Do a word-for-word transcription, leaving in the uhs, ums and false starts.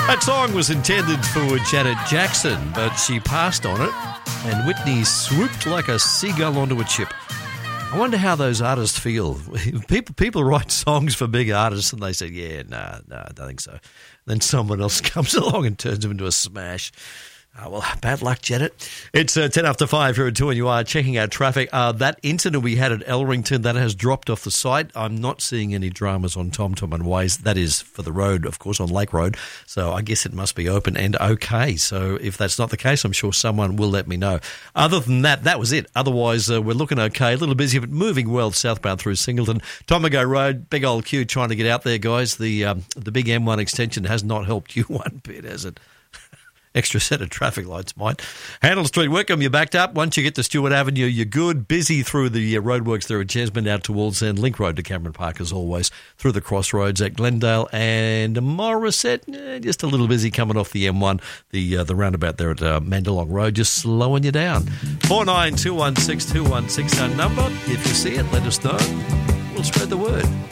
That song was intended for Janet Jackson, but she passed on it, and Whitney swooped like a seagull onto a chip. I wonder how those artists feel. People people write songs for big artists, and they say, yeah, no, nah, no, nah, I don't think so. Then someone else comes along and turns them into a smash. Oh, well, bad luck, Janet. It's uh, ten after five here at two, and you are checking out traffic. Uh, that incident we had at Elrington, that has dropped off the site. I'm not seeing any dramas on TomTom and Waze. That is for the road, of course, on Lake Road. So I guess it must be open and okay. So if that's not the case, I'm sure someone will let me know. Other than that, that was it. Otherwise, uh, we're looking okay. A little busy, but moving well southbound through Singleton. Tomago Road, big old queue trying to get out there, guys. The, um, the big M one extension has not helped you one bit, has it? Extra set of traffic lights might. Handel Street, Wickham, you're backed up. Once you get to Stewart Avenue, you're good. Busy through the uh, roadworks there at Jesmond out towards and Link Road to Cameron Park as always. Through the crossroads at Glendale and Morisset, eh, just a little busy coming off the M one, the uh, the roundabout there at uh, Mandalong Road, just slowing you down. four nine two one six two one six our number. If you see it, let us know. We'll spread the word.